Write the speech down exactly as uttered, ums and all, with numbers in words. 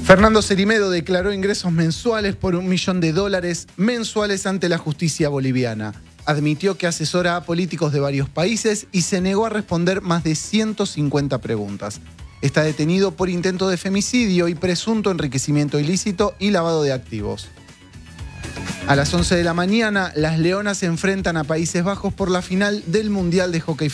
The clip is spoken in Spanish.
Fernando Cerimedo declaró ingresos mensuales por un millón de dólares mensuales ante la justicia boliviana. Admitió que asesora a políticos de varios países y se negó a responder más de ciento cincuenta preguntas. Está detenido por intento de femicidio y presunto enriquecimiento ilícito y lavado de activos. A las once de la mañana, las Leonas se enfrentan a Países Bajos por la final del Mundial de Hockey